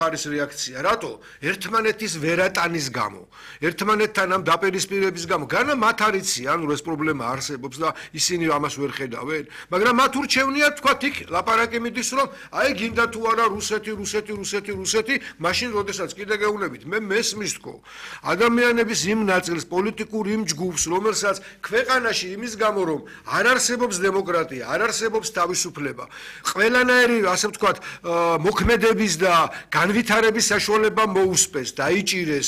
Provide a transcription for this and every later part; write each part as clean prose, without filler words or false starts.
არის რეაქცია, რატო? ერთმანეთის ვერატანის გამო. ერთმანეთთან ამ დაპირისპირების გამო. განა მათ არიციან, ანუ ეს პრობლემა არსებობს და ისინი ამას ვერ ხედავენ, მაგრამ მათ ურჩევნიათ თქვა იქ ლაპარაკი მიდის, რომ აი გინდა თუ არა რუსეთი, მაშინ როდესაც კიდე გეუბნებით, მე მესმის თქო. ადამიანების იმ ნაწილს, პოლიტიკურ იმ ჯგუფს, რომელსაც ქვეყანაში იმის გამო, რომ არ არსებობს დემოკრატია, არ არსებობს თავისუფლება, ყველანაირი, ასე ვთქვათ, მოქმედების და განვითარების საშუალება მოუსპეს, დაიჭირეს,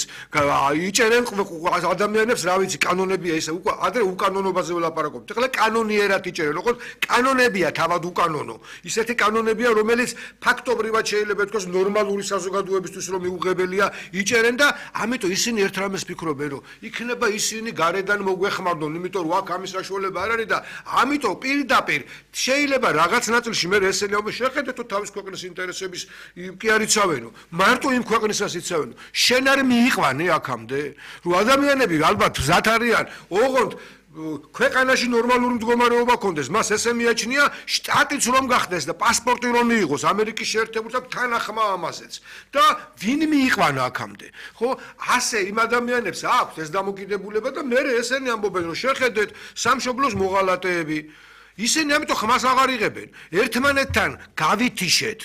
იჭერენ ადამიანებს, რა ვიცი, კანონებია ისე, უკვე ადრე უკანონობაზე ვლაპარაკობთ. ეხლა კანონიერად იჭერენ, როგორც კანონებია თავად უკანონო. ისეთი კანონებია, რომელიც ფაქტობრივად შეიძლება ითქვას ნორმალური საზოგადოებისთვის რომ მიუღებელია, იჭერენ და ამიტომ ისინი ერთ რამეს ფიქრობენ, რომ იქნება ისინი გარედან მოგვეხმარდონ, იმიტომ რომ აქ ამის საშუალება არ არის და ამიტომ პირდაპირ შეიძლება რაღაც ნაწილში მე ესენი შეხედეთ თუ თავის ქვეყნის ინტერესების კი არ იცავენო. მარტო იმ ქვეყნისას იცავენო. შენ არ მიიყვანე აქამდე, რომ ადამიანები ალბათ მზად არიან, ოღონდ ქვეყანაში ნორმალური მდგომარეობა ქონდეს, მას ესე მიაჩნია შტატიც რომ გახდეს და პასპორტი რომ მიიღოს ამერიკის შეერთებულ შტატებში თანახმა ამაზეც. და ვინ მიიყვანა აქამდე? ხო, ასე იმ ადამიანებს აქვს ეს დამოკიდებულება და მე ესენი ამბობენ, რომ შეხედეთ სამშობლოს მოღალატეები. ისინი ამიტომ ხმას აღარ იღებენ. ერთმანეთთან გავითიშეთ.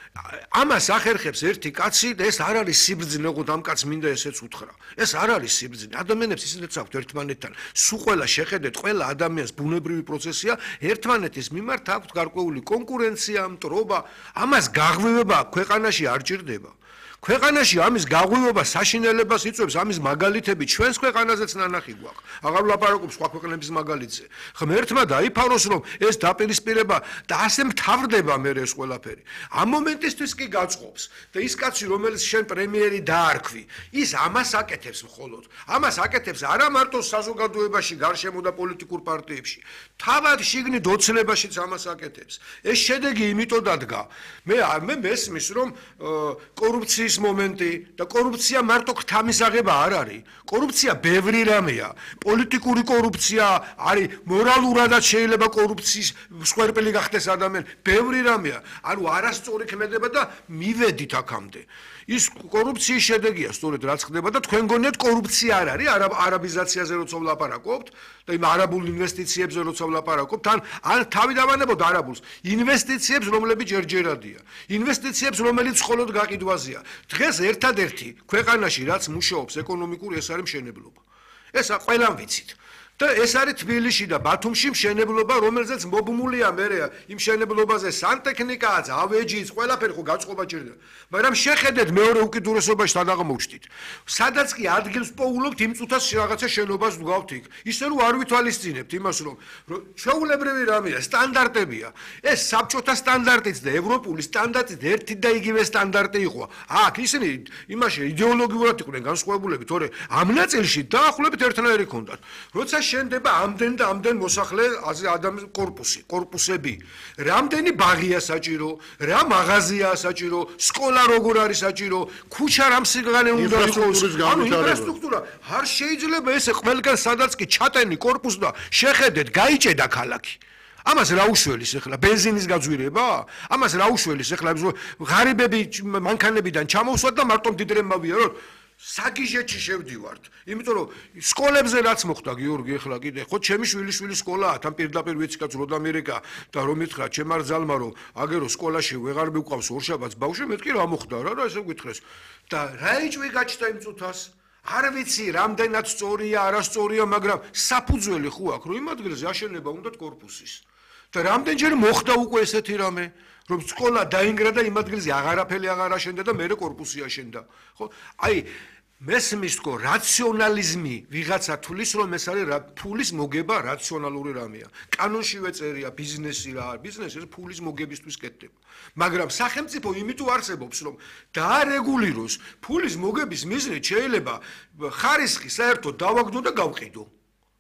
ამას ახერხებს ერთი კაცი და ეს არ არის სიბრძნე, ოღონდ ამ კაცს მინდა ესეც უთხრა. ეს არ არის სიბრძნე. ადამიანებს ისინიც აქვთ ერთმანეთთან. სულ ყველა შეხედეთ, ყველა ადამიანს ბუნებრივი პროცესია, ერთმანეთის მიმართ აქვთ გარკვეული კონკურენცია, მტრობა, ამას გაღვივება ქვეყანაში არ ჭირდება. ქვეყანაში ამის გაღვივება საშინელებას იწვევს, ამის მაგალითები ჩვენს ქვეყანაზეც ნანახი გვაქვს. აღარ ვლაპარაკობ სხვა ქვეყნების მაგალითზე. ღმერთმა დაიფაროს, რომ ეს დაპირისპირება და ასე მთავრდება მე ეს ყველაფერი. ამ მომენტისთვის კი გაწყობს და ის კაცი, რომელიც შენ პრემიერი დაარქვი, ის ამას აკეთებს მხოლოდ. ამას აკეთებს არა მარტო საზოგადოებაში, გარშემო და პოლიტიკურ პარტიებში. თავად შიგნით ოცნებაშიც ამას აკეთებს. ეს შედეგი იმიტომ დადგა. მე მესმის, რომ კორუფციის მომენტი და კორუფცია მარტო ღვთამისაღება არ არის. კორუფცია ბევრი რამეა. პოლიტიკური კორუფცია არის, მორალურადაც შეიძლება კორუფციის მსხვერპლი გახდეს ადამიანი. ბევრი რამეა. ანუ არასწორი ქმედება და მივედით აქამდე. ის კორუფციის შედეგია სწორედ რაც ხდება და თქვენ გონიათ კორუფცია არ არის არაბიზაციაზე როცა ვლაპარაკობთ და იმ არაბულ ინვესტიციებზე როცა ვლაპარაკობთ ან თავი დავანებოთ არაბულს ინვესტიციებს რომლებიც ჯერჯერადია ინვესტიციებს რომელიც მხოლოდ გაყიდვაზეა დღეს ერთადერთი ქვეყანაში რაც მუშაობს ეკონომიკური ეს არის მშენებლობა ეს ყველამ ვიცით და ეს არის თბილისში და ბათუმში მშენებლობა რომელზეც მობმულია მე იმ მშენებლობაზე სანტექნიკაც ავეჯიც ყველაფერი ხო გაწყობა ჭირდება მაგრამ შეხედეთ მეორე უკიდურესობაში სად აღმოჩნდით სადაც კი ადგილს პოულობთ იმ წუთას რაღაცა შენობას ვდგავთ იქ ისე რომ არ ვითვალისწინებთ იმას რომ ჩვეულებრივი რამეა სტანდარტებია ეს საბჭოთა სტანდარტიც და ევროპული სტანდარტიც ერთი და იგივე სტანდარტი იყო აქ ისინი იმაში იდეოლოგიურად იყვნენ განსხვავებულები თორე ამ ნაწილში დაახლოებით ერთნაირი ჰქონდათ როცა შენდება ამდენ და ამდენ მოსახლე ადამიანის კორპუსები. რამდენი ბაღია საჭირო, რა მაღაზია საჭირო, სკოლა როგორ არის საჭირო, ქუჩა რამ სიგანე უნდა იყოს. ანუ ინფრასტრუქტურა არ შეიძლება ესე ყველგან სადაც კი ჩატენი კორპუსი და შეხედეთ, გაიჭედა ქალაქი. ამას რა უშველის ახლა ბენზინის გაძვირება? ამას რა უშველის ახლა ღარიბები მანქანებიდან ჩამოვსვათ და მარტო მდიდრებმა ვიაროთ. საგიჟეთში შევდივართ. იმიტომ რომ სკოლებზე რაც მოხდა გიორგი ახლა კიდე ხო ჩემი შვილიშვილის სკოლაა თან პირდაპირ ვიცი კაც როდ ამერიკა და რომ მითხრა ჩემ არ ძალმა რომ აგერო სკოლაში ვეღარ მიყვავს ორშაბათს ბავშვი მეთქი რა მოხდა რა ესე გითხრეს და რა იჭვი გაჩნდა იმ წუთას არ ვიცი რამდენად სწორია არასწორია მაგრამ საფუძველი ხო აქვს რომ იმ ადგილზე აშენება უნდათ კორპუსის და რამდენჯერ მოხდა უკვე ესეთი რამე რომ სკოლა დაინგრა და იმ ადგილზე აღარაფერი აღარ აშენდა და მერე კორპუსი აშენდა ხო აი მესმის თქო რაციონალიზმი ვიღაცა თulis რომ ეს არის ფულის მოგება რაციონალური რამეა კანონშივე წერია ბიზნესი რა ბიზნესი ეს ფულის მოგებისთვის კეთდება მაგრამ სახელმწიფო იმიტომ არსებობს რომ დაარეგულიროს ფულის მოგების მიზნით შეიძლება ხარისხი საერთოდ დავაგდო და გავყიდო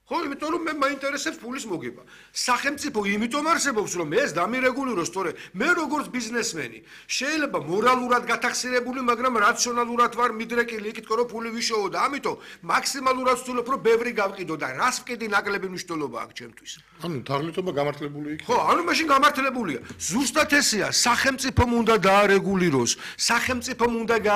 ხო, იმიტომ რომ მე მაინტერესებს ფულის მოგება. სახელმწიფო იმიტომ არსებობს, რომ ეს დამირეგულიროს, თორე მე როგორც ბიზნესმენი შეიძლება მორალურად გათახსირებული, მაგრამ რაციონალურად ვარ მიდრეკილი იქით, რომ ფული ვიშოვო და ამიტომ მაქსიმალურად ვცდილობ, რომ ბევრი გავყიდო და რას ვყიდი ნაკლები მნიშვნელობა აქვს ჩემთვის. ანუ თაღლითობა გამართლებული იქ. ხო, ანუ მაშინ გამართლებულია. ზუსტად ესეა, სახელმწიფომ უნდა დაარეგულიროს, სახელმწიფომ უნდა